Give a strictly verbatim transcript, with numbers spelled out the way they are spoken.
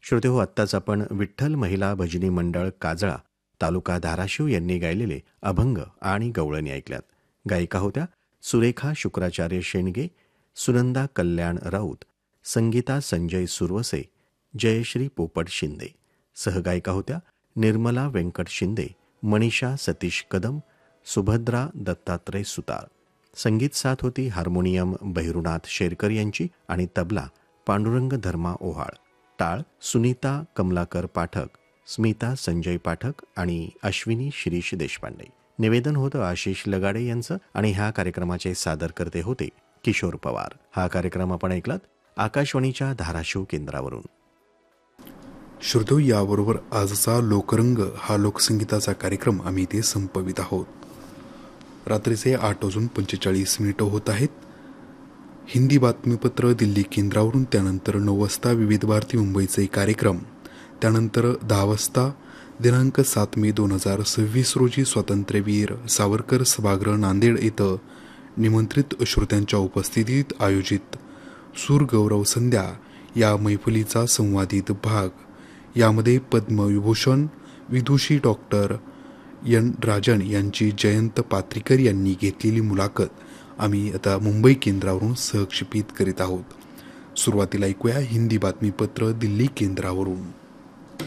श्रोते हो, आत्ताच आपण विठ्ठल महिला भजनी मंडळ काजळा तालुका धाराशिव यांनी गायलेले अभंग आणि गवळणी ऐकल्यात. गायिका होत्या सुरेखा शुक्राचार्य शेंडगे, सुनंदा कल्याण राऊत, संगीता संजय सुरवसे, जयश्री पोपट शिंदे. सहगायिका होत्या निर्मला व्यंकट शिंदे, मनीषा सतीश कदम, सुभद्रा दत्तात्रय सुतार. संगीत साथ होती हार्मोनियम बहिरुनाथ शेरकर यांची आणि तबला पांडुरंग धर्मा ओहाळ. टाळ सुनीता कमलाकर पाठक, स्मिता संजय पाठक आणि अश्विनी शिरीष देशपांडे. निवेदन होतं आशिष लगाडे यांचं आणि ह्या कार्यक्रमाचे सादरकर्ते होते किशोर पवार. हा कार्यक्रम आपण ऐकलात आकाशवाणीच्या धाराशिव केंद्रावरून. श्रोतो, याबरोबर आजचा लोकरंग हा लोकसंगीताचा कार्यक्रम आम्ही इथे संपवित आहोत. रात्रीचे आठ वाजून पंचेचाळीस मिनिटं होत आहेत. हिंदी बातमीपत्र दिल्ली केंद्रावरून, त्यानंतर नऊ वाजता विविध भारती मुंबईचे कार्यक्रम, त्यानंतर दहा वाजता दिनांक सात मे दोन हजार सव्वीस रोजी स्वातंत्र्यवीर सावरकर सभागृह नांदेड इथं निमंत्रित श्रोत्यांच्या उपस्थितीत आयोजित सूरगौरव संध्या या मैफलीचा संवादित भाग. यामध्ये पद्मविभूषण विदुषी डॉक्टर एन राजन यांची जयंत पात्रीकर यांनी घेतलेली मुलाखत आम्ही आता मुंबई केंद्रावरून सहक्षेपित करीत आहोत. सुरुवातीला ऐकूया हिंदी बातमीपत्र दिल्ली केंद्रावरून.